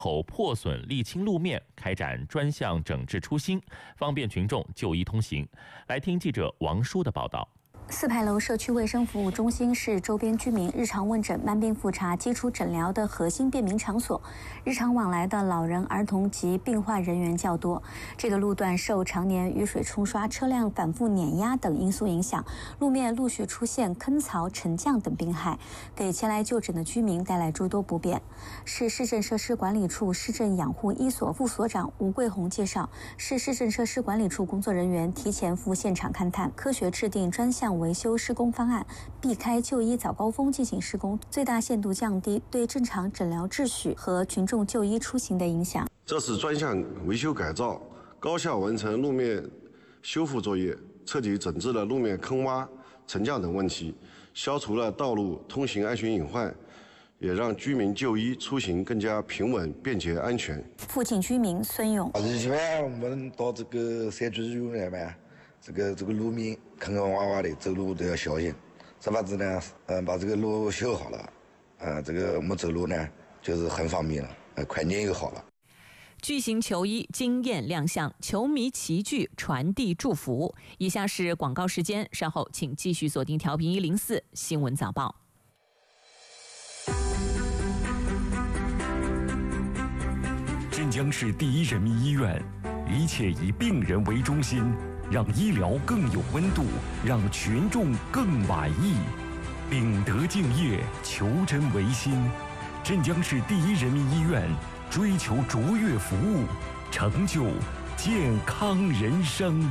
后破损沥青路面，开展专项整治出新，方便群众就医通行。来听记者王舒的报道。 4牌楼社区卫生服务中心是周边居民日常问诊、慢病复查、基础诊疗的核心便民场所，日常往来的老人、儿童及病患人员较多。这个路段受常年雨水冲刷、车辆反复碾压等因素影响，路面陆续出现坑槽、沉降等病害，给前来就诊的居民带来诸多不便。市市政设施管理处市政养护一所副所长吴桂红介绍，市市政设施管理处工作人员提前赴现场勘探，科学制定专项维修施工方案，避开就医早高峰进行施工，最大限度降低对正常诊疗秩序和群众就医出行的影响。 这次专项维修改造，高效完成路面修复作业，彻底整治了路面坑洼、沉降等问题，消除了道路通行安全隐患，也让居民就医出行更加平稳、便捷、安全。 附近居民孙勇： 以前我们到这个社区里面嘛，这个路面坑坑洼洼的，走路都要小心。这法子呢，把这个路修好了，这个我们走路呢就是很方便了，环境又好了。 巨型球衣惊艳亮相，球迷齐聚传递祝福。以下是广告时间，稍后请继续锁定调频104新闻早报。 镇江市第一人民医院，一切以病人为中心，让医疗更有温度，让群众更满意。秉德敬业，求真为心。镇江市第一人民医院追求卓越服务，成就健康人生。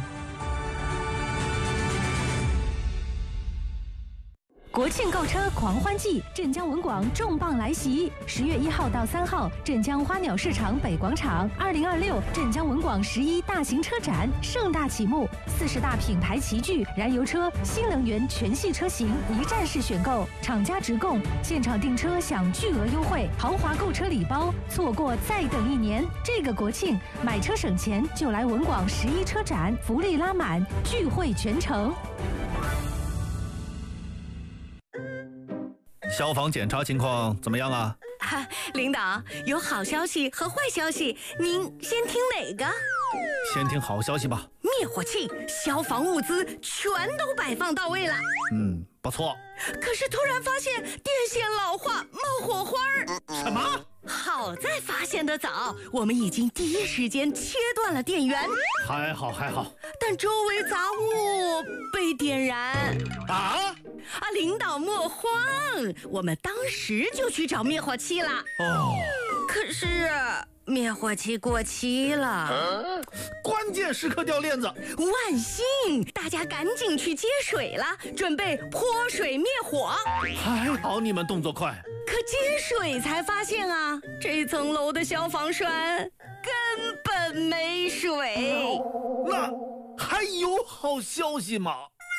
国庆购车狂欢季，镇江文广重磅来袭！10月1号到3号，镇江花鸟市场北广场，2026镇江文广11大型车展盛大启幕，40大品牌齐聚，燃油车、新能源全系车型一站式选购，厂家直供，现场订车享巨额优惠，豪华购车礼包，错过再等1年。这个国庆买车省钱，就来文广11车展，福利拉满，聚会全城。 消防检查情况怎么样啊？ 领导，有好消息和坏消息，您先听哪个？ 先听好消息吧。 灭火器、消防物资全都摆放到位了。 不错。 可是突然发现电线老化，冒火花儿。 什么？ 好在发现得早，我们已经第一时间切断了电源。 还好。 但周围杂物被点燃。领导莫慌，我们当时就去找灭火器了。可是灭火器过期了， 关键时刻掉链子。 万幸，大家赶紧去接水了，准备泼水灭火。 还好你们动作快。 可接水才发现啊，这层楼的消防栓根本没水。 那还有好消息吗？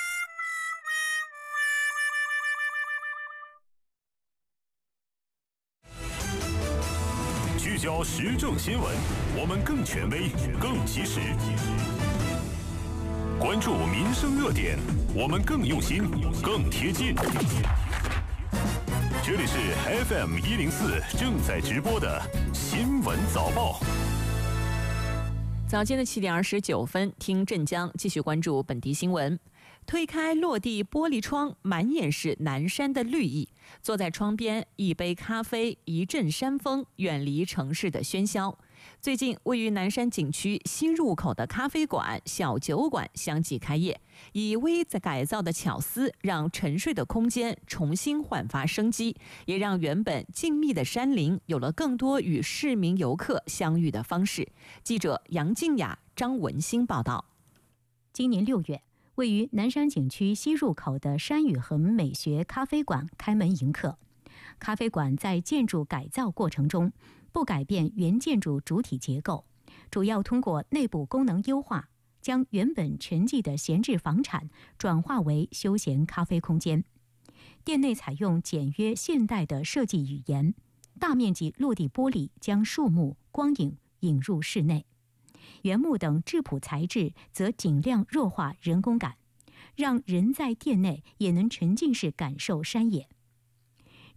聚焦时政新闻，我们更权威、更及时；关注民生热点，我们更用心、更贴近。这里是 FM 104正在直播的新闻早报。 早间的7点29分，听镇江继续关注本地新闻。推开落地玻璃窗，满眼是南山的绿意。坐在窗边，一杯咖啡，一阵山风，远离城市的喧嚣。最近，位于南山景区西入口的咖啡馆、小酒馆相继开业，以微改造的巧思，让沉睡的空间重新焕发生机，也让原本静谧的山林有了更多与市民游客相遇的方式。记者杨静雅、张文兴报道。 今年6月，位于南山景区西入口的山雨恒美学咖啡馆开门迎客。咖啡馆在建筑改造过程中，不改变原建筑主体结构，主要通过内部功能优化，将原本沉寂的闲置房产转化为休闲咖啡空间。店内采用简约现代的设计语言，大面积落地玻璃将树木、光影引入室内。原木等质朴材质则尽量弱化人工感，让人在店内也能沉浸式感受山野。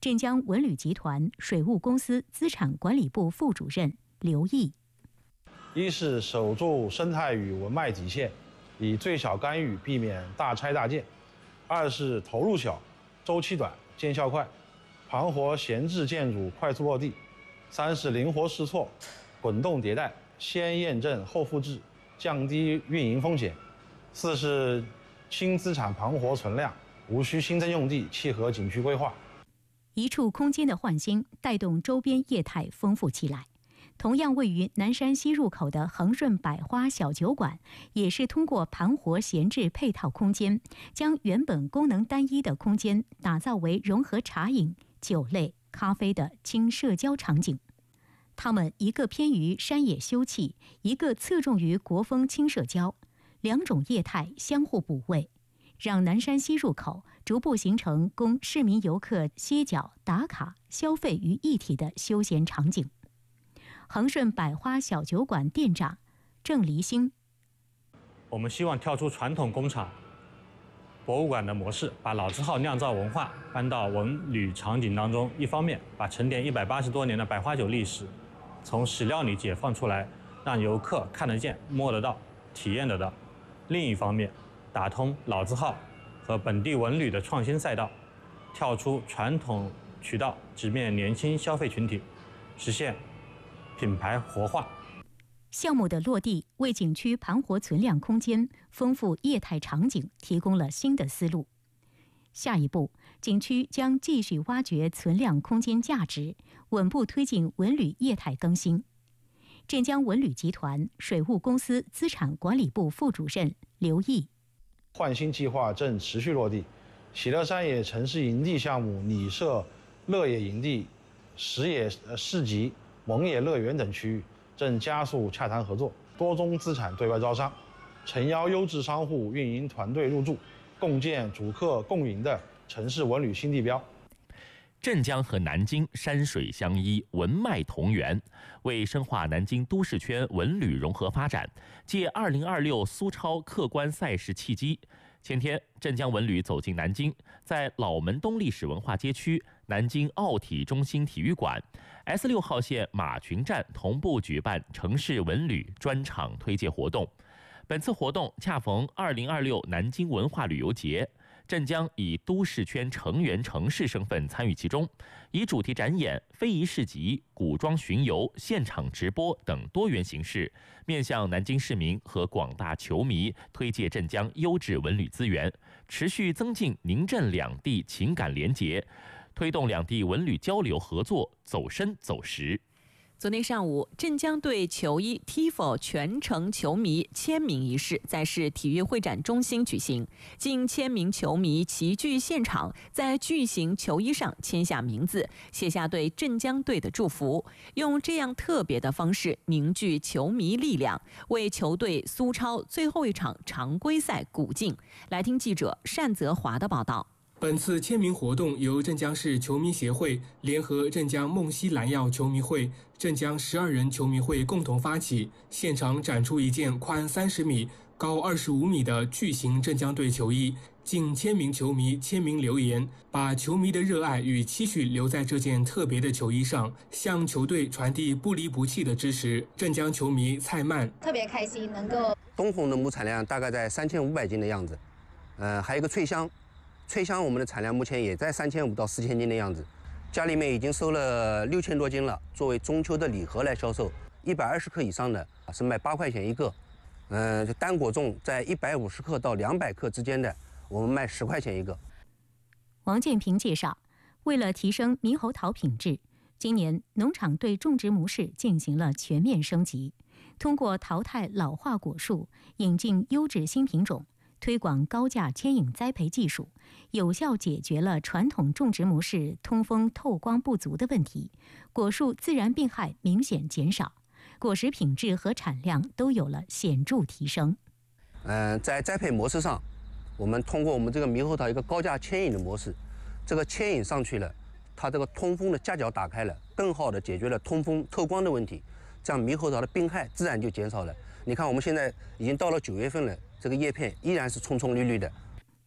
镇江文旅集团水务公司资产管理部副主任刘毅。 一是守住生态与文脉底线，以最小干预避免大拆大建；二是投入小、周期短、见效快，盘活闲置建筑快速落地；三是灵活试错、滚动迭代，先验证后复制，降低运营风险；四是轻资产盘活存量，无需新增用地，契合景区规划。 一处空间的焕新，带动周边业态丰富起来。同样位于南山西入口的恒顺百花小酒馆，也是通过盘活闲置配套空间，将原本功能单一的空间打造为融合茶饮、酒类、咖啡的轻社交场景。他们一个偏于山野休憩，一个侧重于国风轻社交，两种业态相互补位，让南山西入口逐步形成供市民游客歇脚、打卡、消费于一体的休闲场景。恒顺百花小酒馆店长郑黎兴： 我们希望跳出传统工厂、博物馆的模式，把老字号酿造文化搬到文旅场景当中。一方面，把沉淀180多年的百花酒历史从史料里解放出来，让游客看得见、摸得到、体验得到；另一方面，打通老字号和本地文旅的创新赛道，跳出传统渠道，直面年轻消费群体，实现品牌活化。 项目的落地，为景区盘活存量空间、丰富业态场景提供了新的思路。下一步，景区将继续挖掘存量空间价值，稳步推进文旅业态更新。镇江文旅集团水务公司资产管理部副主任刘毅： 焕新计划正持续落地，喜乐山野城市营地项目拟设乐野营地、石野市集、蒙野乐园等区域，正加速洽谈合作，多宗资产对外招商，诚邀优质商户、运营团队入驻，共建主客共赢的城市文旅新地标。 镇江和南京山水相依，文脉同源，为深化南京都市圈文旅融合发展，借2026苏超客观赛事契机，前天，镇江文旅走进南京，在老门东历史文化街区南京奥体中心体育馆 S6号线马群站同步举办城市文旅专场推介活动。本次活动恰逢2026南京文化旅游节，镇江以都市圈成员城市身份参与其中，以主题展演、非遗市集、古装巡游、现场直播等多元形式，面向南京市民和广大球迷推介镇江优质文旅资源，持续增进宁镇两地情感联结，推动两地文旅交流合作走深走实。 昨天上午，镇江队球衣 TIFO 全程球迷签名仪式在市体育会展中心举行，近1000名球迷齐聚现场，在巨型球衣上签下名字，写下对镇江队的祝福，用这样特别的方式凝聚球迷力量，为球队苏超最后一场常规赛鼓劲。来听记者单泽华的报道。 本次签名活动由镇江市球迷协会联合镇江梦溪蓝耀球迷会、镇江12人球迷会共同发起，现场展出一件宽30米、高25米的巨型镇江队球衣，近1000名球迷签名留言，把球迷的热爱与期许留在这件特别的球衣上，向球队传递不离不弃的支持。镇江球迷蔡曼特别开心能够。 东红的亩产量大概在3500斤的样子，还有一个脆香。脆香我们的产量目前也在3500到4000斤的样子，家里面已经收了6000多斤了，作为中秋的礼盒来销售。120克以上的是卖8块钱一个，单果重在150克到200克之间的，我们卖10块钱一个。 王建平介绍，为了提升猕猴桃品质，今年农场对种植模式进行了全面升级，通过淘汰老化果树，引进优质新品种，推广高价牵引栽培技术，有效解决了传统种植模式通风透光不足的问题，果树自然病害明显减少，果实品质和产量都有了显著提升。 在栽培模式上，我们通过我们这个猕猴桃一个高价牵引的模式，这个牵引上去了，它这个通风的夹角打开了，更好的解决了通风透光的问题，这样猕猴桃的病害自然就减少了。你看我们现在已经到了9月份了，这个叶片依然是葱葱绿绿的。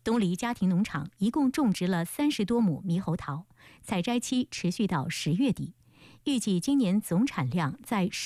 东篱家庭农场一共种植了30多亩猕猴桃，采摘期持续到10月底，预计今年总产量在